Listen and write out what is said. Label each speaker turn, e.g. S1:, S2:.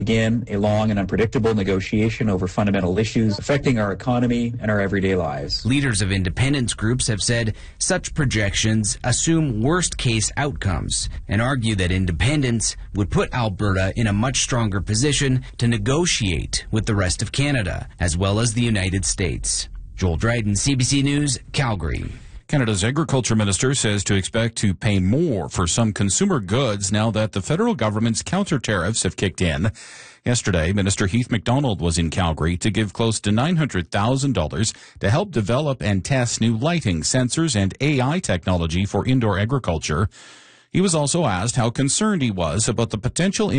S1: begin a long and unpredictable negotiation over fundamental issues affecting our economy and our everyday lives.
S2: Leaders of independence groups have said such projections assume worst-case outcomes and argue that independence would put Alberta in a much stronger position to negotiate with the rest of Canada, as well as the United States. Joel Dryden, CBC News, Calgary.
S3: Canada's agriculture minister says to expect to pay more for some consumer goods now that the federal government's counter tariffs have kicked in. Yesterday, Minister Heath MacDonald was in Calgary to give close to $900,000 to help develop and test new lighting, sensors, and AI technology for indoor agriculture. He was also asked how concerned he was about the potential